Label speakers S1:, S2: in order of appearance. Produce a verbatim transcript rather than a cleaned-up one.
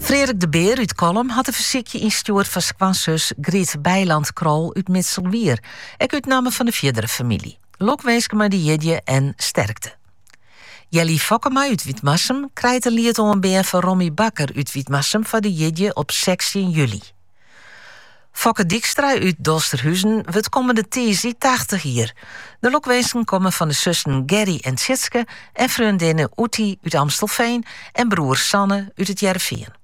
S1: Frederik de Beer uit Kolm had een versikje instuurd van skwansus Griet Bijland-Krol uit Mitselwier. Ik uit namen van de verdere familie. Lokweeske maar die jedje en sterkte. Jelly Fokkema uit Witmassem krijgt een lied om een beer van Romy Bakker uit Witmassem van de jedje op zestien juli. Fokke Dijkstra uit Dolsterhuizen wordt komende tizi tachtig hier. De lokwezen komen van de zussen Gerry en Tjitske en vriendinnen Oetie uit Amstelveen en broer Sanne uit het Jerveen.